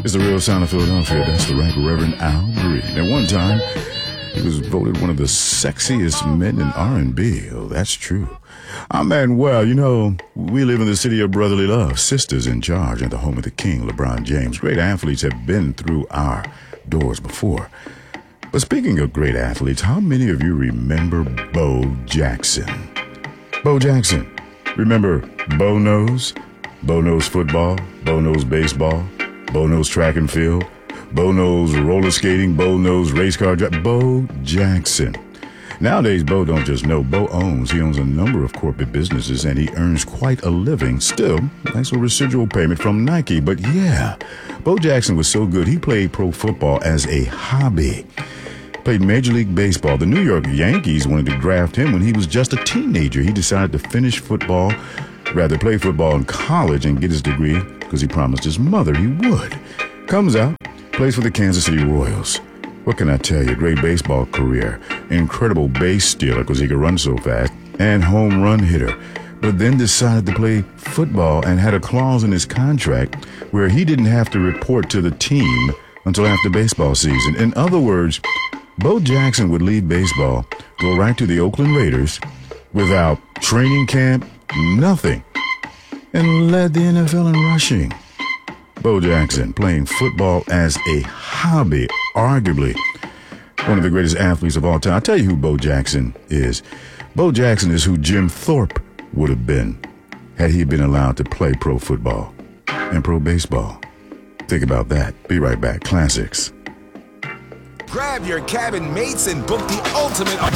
It's the real sound of Philadelphia. That's the right Reverend Al Green. At one time, he was voted one of the sexiest men in R&B. Oh, that's true. Well, you know, we live in the city of brotherly love. Sisters in charge and the home of the king, LeBron James. Great athletes have been through our doors before. But speaking of great athletes, how many of you remember Bo Jackson? Bo Jackson. Remember Bo knows? Bo knows football. Bo knows baseball. Bo knows track and field. Bo knows roller skating. Bo knows race car driving. Bo Jackson. Nowadays, Bo don't just know. Bo owns. He owns a number of corporate businesses, and he earns quite a living. Still, nice little residual payment from Nike. But yeah, Bo Jackson was so good, he played pro football as a hobby. Played Major League Baseball. The New York Yankees wanted to draft him when he was just a teenager. He decided to finish football, rather play football in college and get his degree because he promised his mother he would. Comes out, plays for the Kansas City Royals. What can I tell you? Great baseball career. Incredible base stealer because he could run so fast. And home run hitter. But then decided to play football and had a clause in his contract where he didn't have to report to the team until after baseball season. In other words, Bo Jackson would leave baseball, go right to the Oakland Raiders without training camp, nothing, and led the NFL in rushing. Bo Jackson playing football as a hobby, arguably one of the greatest athletes of all time. I'll tell you who Bo Jackson is. Bo Jackson is who Jim Thorpe would have been had he been allowed to play pro football and pro baseball. Think about that. Be right back. Classics. Grab your cabin mates and book the ultimate